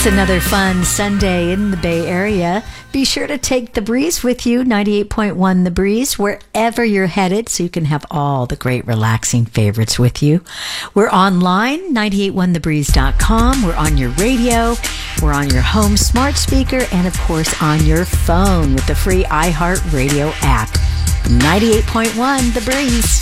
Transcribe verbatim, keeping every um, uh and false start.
It's another fun Sunday in the Bay Area. Be sure to take The Breeze with you, ninety-eight point one The Breeze, wherever you're headed, so you can have all the great relaxing favorites with you. We're online, nine eight one the breeze dot com. We're on your radio. We're on your home smart speaker, and of course on your phone with the free iHeartRadio app. ninety-eight point one The Breeze.